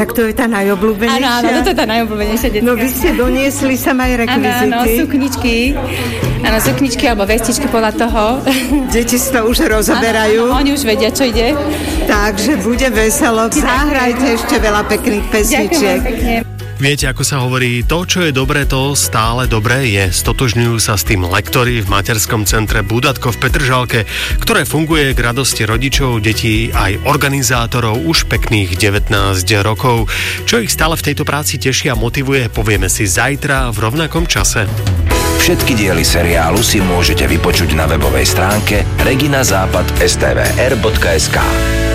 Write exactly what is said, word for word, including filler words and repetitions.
Tak to je tá najobľúbenejšia? Áno, áno, to je tá najobľúbenejšia detská. No vy ste doniesli sa aj rekvizity. Áno, áno, sukničky. Áno, sukničky alebo vestičky podľa toho. Deti si to už rozoberajú. Áno, áno, oni už vedia, čo ide. Takže bude veselo. Zahrajte ešte veľa pekných pesničiek. Ďakujem pekne. Viete, ako sa hovorí, to, čo je dobré, to stále dobré je. Stotožňujú sa s tým lektori v materskom centre Budatko v Petržalke, ktoré funguje k radosti rodičov, detí aj organizátorov už pekných devätnásť rokov. Čo ich stále v tejto práci teší a motivuje, povieme si zajtra v rovnakom čase. Všetky diely seriálu si môžete vypočuť na webovej stránke regina západ bodka es té vé er bodka es ká.